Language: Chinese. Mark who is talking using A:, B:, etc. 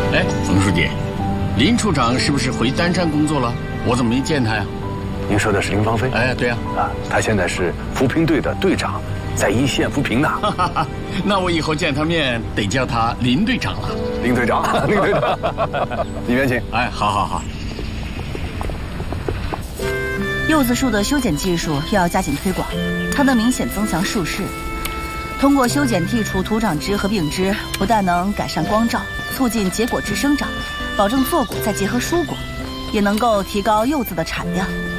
A: 哎，冯书记，林处长是不是回丹山工作了？我怎么没见他呀？
B: 您说的是林芳菲？
A: 哎，对呀。
B: 他现在是扶贫队的队长，在一线扶贫呢。
A: 那我以后见他面得叫他林队长了。
B: 林队长，林队长，里面请。
A: 哎，好好好。
C: 柚子树的修剪技术又要加紧推广，它能明显增强树势。通过修剪剔除土长枝和病枝，不但能改善光照，促进结果枝生长，保证坐果再结合蔬果，也能够提高柚子的产量。